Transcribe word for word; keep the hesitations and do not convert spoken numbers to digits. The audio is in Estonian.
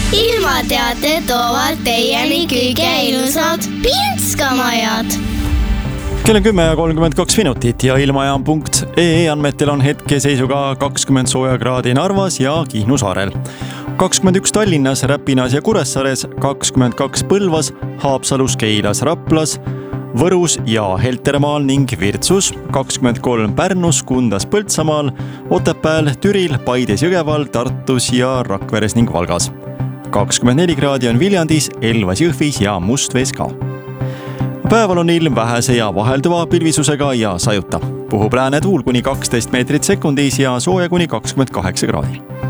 ilmateate toovad teieni kõige ilusad Pinskamajad. Kell on kümme ja kolmkümmend kaks minutit ja ilmajaam punkt ee andmetel on hetkeseisuga kakskümmend sooja kraadi Narvas ja Kihnu saarel. kakskümmend üks Tallinnas, Räpinas ja Kuressaares, kakskümmend kaks Põlvas, Haapsalus, Keilas, Raplas, Võrus ja Heltermaal ning Virtsus, kakskümmend kolm Pärnus, Kundas, Põltsamaal, Otepääl, Türil, Paides, Jõgeval, Tartus ja Rakveres ning Valgas. kakskümmend neli kraadi on Viljandis, Elvas, Jõhvis ja Mustvees ka. Päeval on ilm vähese ja vahelduva pilvisusega ja sajuta. Puhub lääne tuul kuni kaksteist meetrit sekundis ja sooja kuni kakskümmend kaheksa kraadi.